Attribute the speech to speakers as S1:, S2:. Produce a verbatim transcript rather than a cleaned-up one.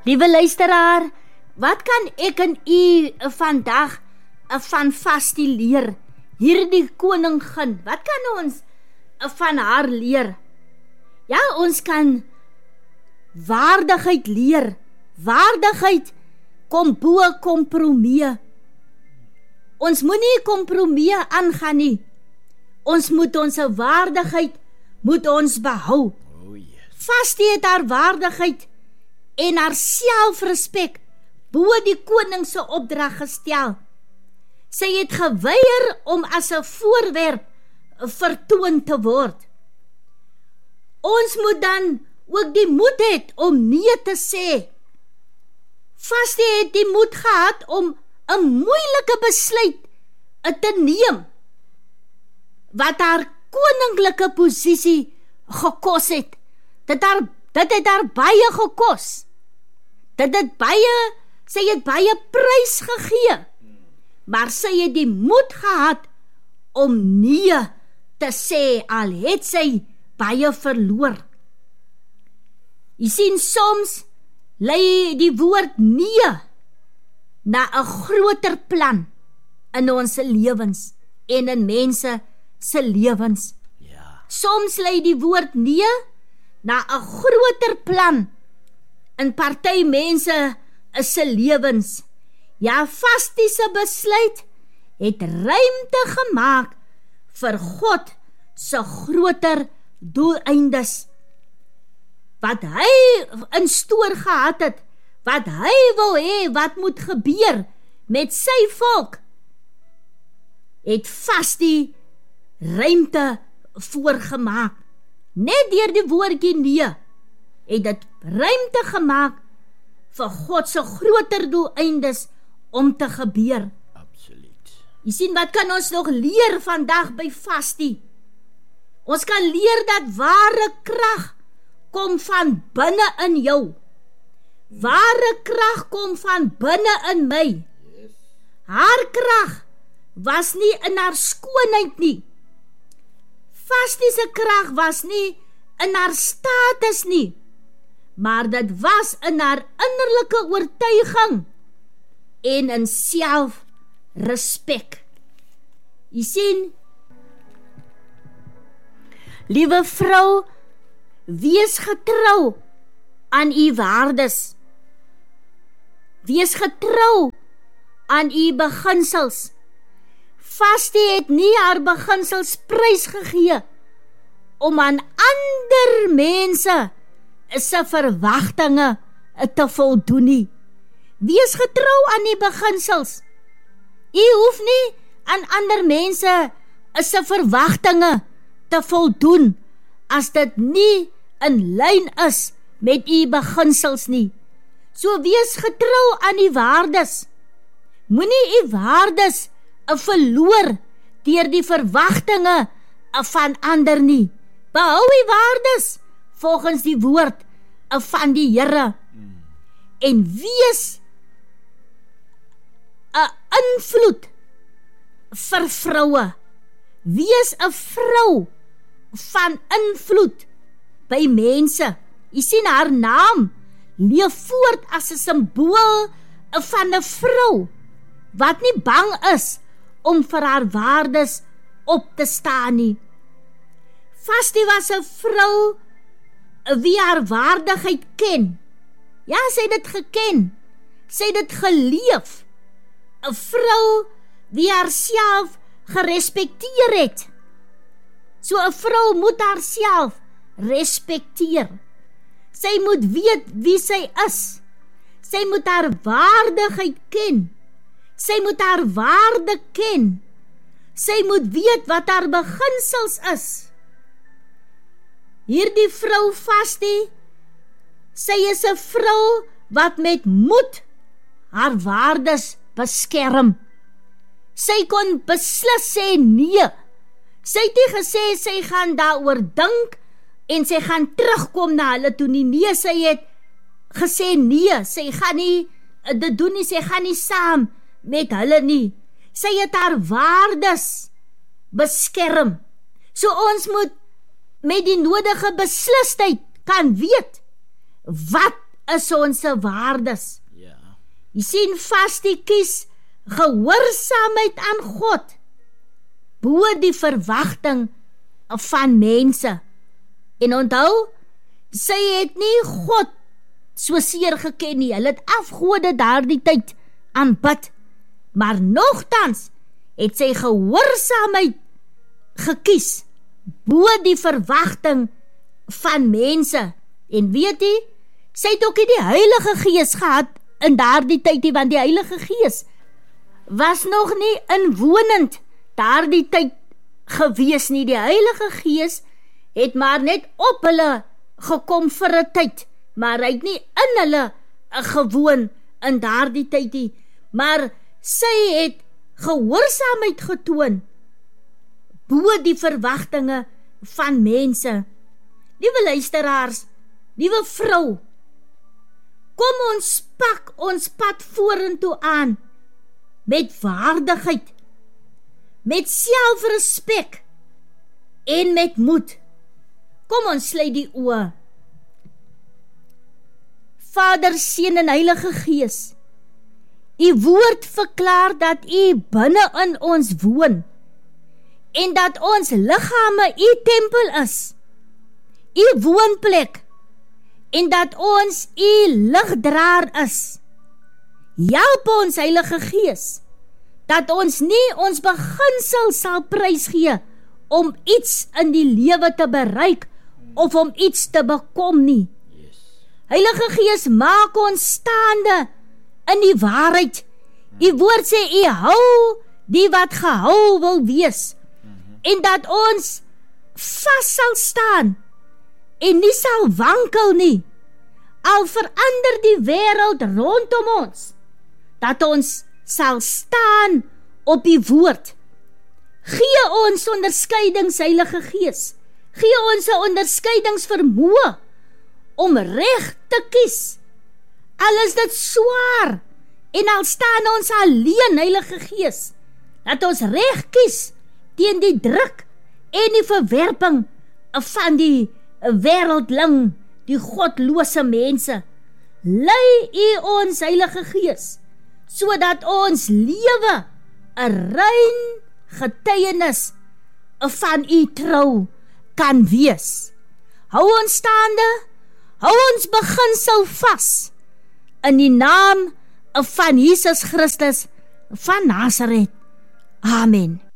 S1: Liewe luisteraar, wat kan ek en u vandag van Vastie leer? Hierdie koningin, wat kan ons van haar leer? Ja, ons kan waardigheid leer. Waardigheid kom bo kompromie. Ons moet nie kompromie aangaan nie. Ons moet ons waardigheid moet ons behou.
S2: Oh, yes.
S1: Vastie het haar waardigheid en haar selfrespek bo die koning se opdrag gestel. Sy het geweier om as 'n voorwerp vertoon te word. Ons moet dan ook die moed hê om nee te sê. Vastie het die moed gehad om 'n moeilike besluit te neem wat haar koninklike posisie gekos het. Dit, haar, dit het haar baie gekos. Dit het baie, sy het baie prys gegee. Maar sy het die moed gehad om nee te sê, al het sy baie verloor. Jy sien, soms lei die woord nee na 'n groter plan in ons lewens en in mense se lewens.
S2: Ja.
S1: Soms lei die woord nee na 'n groter plan in party mense se lewens. Ja, Vastie se besluit het ruimte gemaak vir God se groter doeleindes. Wat hy in stoor gehad het, wat hy wil hê wat moet gebeur met sy volk, het Vastie ruimte voorgemaak. Net deur die woordjie nee, het dit ruimte gemaak vir God se groter doeleindes om te gebeur.
S2: Absoluut.
S1: Jy sien, wat kan ons nog leer vandag by Vastie? Ons kan leer dat ware krag kom van binne in jou. Ware krag kom van binne in my.
S2: Yes.
S1: Haar krag was nie in haar skoonheid nie. Vastie se krag was nie in haar status nie, maar dit was in haar innerlike oortuiging en in selfrespek. Jy sien, liewe vrou, wees getrou aan u waardes. Wees getrou aan u beginsels. Vastie het nie haar beginsels prysgegee om aan ander mense se verwagtinge te voldoen nie. Wees getrou aan die beginsels. U hoef nie aan ander mense se verwagtinge te voldoen as dit nie in lyn is met u beginsels nie. So wees getrou aan die waardes. Moenie u waardes verloor deur die verwagtinge van ander nie. Behou die waardes volgens die woord van die Here. Mm. En wees 'n invloed vir vroue. Wees 'n vrou van invloed by mense. Jy sien, haar naam leef voort as 'n simbool van 'n vrou wat nie bang is om vir haar waardes op te staan nie. Vastie was 'n vrou wie haar waardigheid ken. Ja, sy het dit geken. Sy het dit geleef. 'n Vrou wie haarself gerespekteer het. So 'n vrou moet haarself respekteer. Sy moet weet wie sy is. Sy moet haar waardigheid ken. Sy moet haar waarde ken. Sy moet weet wat haar beginsels is. Hierdie vrou Vastie, sy is 'n vrou wat met moed haar waardes beskerm. Sy kon beslis sê nee. Sy het nie gesê sy gaan daaroor dink en sy gaan terugkom na hulle toe nie. Nee, sy het gesê nee, sy gaan nie dit doen nie, sy gaan nie saam met hulle nie. Sy het haar waardes beskerm. So ons moet met die nodige beslisheid kan weet wat is ons waardes.
S2: Ja.
S1: Jy sien vas die kies gehoorsaamheid aan God bo die verwagting van mense. En onthou, sy het nie God so seer geken nie. Hulle het afgode daardie tyd aanbid. Maar nogtans het sy gehoorsaamheid gekies bo die verwagting van mense. En weet jy, sy het ook nie die Heilige Gees gehad in daardie tyd nie, want die Heilige Gees was nog nie inwonend daardie tyd gewees nie. Die Heilige Gees het maar net op hulle gekom vir 'n tyd, maar hy het nie in hulle gewoon in daardie tyd nie. Maar sy het gehoorsaamheid getoon bo die verwagtinge van mense. Liewe luisteraars, liewe vrou, kom ons pak ons pad vorentoe aan met waardigheid, met selfrespek en met moed. Kom ons sluit die oë. Vader, Seun en Heilige Gees, U woord verklaar dat U binne in ons woon en dat ons liggame U tempel is, U woonplek, en dat ons U ligdraer is. Help ons, Heilige Gees, dat ons nie ons beginsel sal prysgee om iets in die lewe te bereik of om iets te bekom nie.
S2: Yes.
S1: Heilige Gees, maak ons staande in die waarheid. U woord sê, U hou die wat gehou wil wees, mm-hmm. en dat ons vas sal staan en nie sal wankel nie, al verander die wêreld rondom ons, dat ons sal staan op die woord. Gee ons onderskeidings, Heilige Gees, gee ons 'n onderskeidingsvermoë om reg te kies, al is dit swaar, en al staan ons alleen, Heilige Gees, dat ons reg kies teen die druk en die verwerping van die wêreldling, die godlose mense. Lei U ons, Heilige Gees, sodat ons lewe 'n rein getuienis van U trou kan wees. Hou ons staande, hou ons beginsel vas, in die naam van Jesus Christus van Nasaret. Amen.